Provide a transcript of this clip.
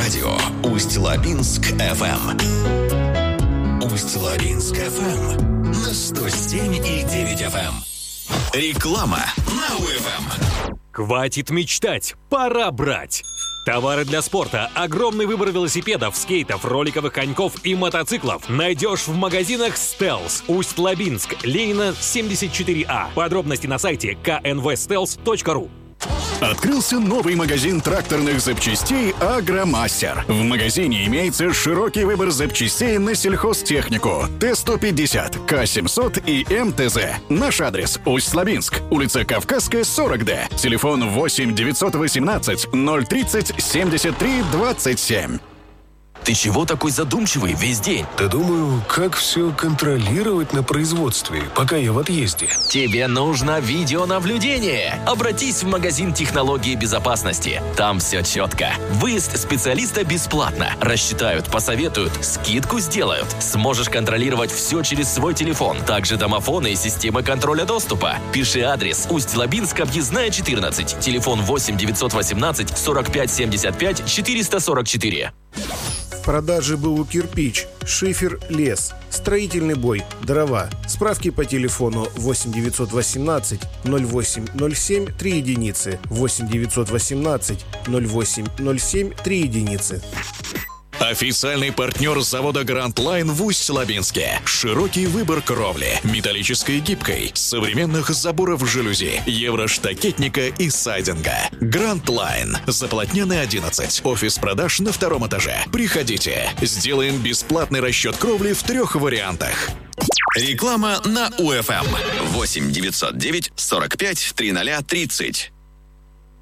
радио Усть-Лабинск FM. Усть-Лабинск FM на 107,9 FM. Реклама на УФМ. Хватит мечтать, пора брать! Товары для спорта, огромный выбор велосипедов, скейтов, роликовых коньков и мотоциклов найдешь в магазинах «Стелс». Усть-Лабинск, Ленина, 74А. Подробности на сайте knvstels.ru. Открылся новый магазин тракторных запчастей «Агромастер». В магазине имеется широкий выбор запчастей на сельхозтехнику Т-150, К-700 и МТЗ. Наш адрес – Усть-Лабинск, улица Кавказская, 40Д. Телефон 8 918 030 73 27. Ты чего такой задумчивый весь день? Да думаю, как все контролировать на производстве, пока я в отъезде. Тебе нужно видеонаблюдение. Обратись в магазин технологии безопасности. Там все четко. Выезд специалиста бесплатно. Рассчитают, посоветуют, скидку сделают. Сможешь контролировать все через свой телефон. Также домофоны и системы контроля доступа. Пиши адрес: Усть-Лабинск, объездная 14. Телефон 8 918 45 75 444. В продаже БУ «Кирпич», шифер, лес, строительный бой, дрова. Справки по телефону 8 918 08 07 3 единицы, 8 918 08 07 3 единицы. Официальный партнер завода «Гранд Лайн» в Усть-Лабинске. Широкий выбор кровли, металлической и гибкой, современных заборов жалюзи, евроштакетника и сайдинга. «Гранд Лайн», Заполотненный 11, офис продаж на 2 этаже. Приходите, сделаем бесплатный расчет кровли в 3 вариантах. Реклама на УФМ. 8 909 45 3030.